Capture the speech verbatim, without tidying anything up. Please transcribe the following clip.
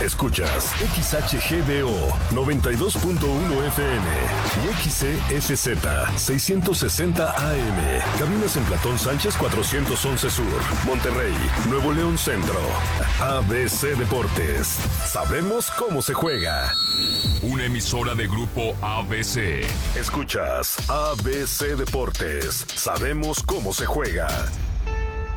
Escuchas X H G D O noventa y dos punto uno F M y X C F Z seiscientos sesenta A M. Cabinas en Platón Sánchez cuatrocientos once Sur, Monterrey, Nuevo León Centro. A B C Deportes. Sabemos cómo se juega. Una emisora de Grupo A B C. Escuchas A B C Deportes. Sabemos cómo se juega.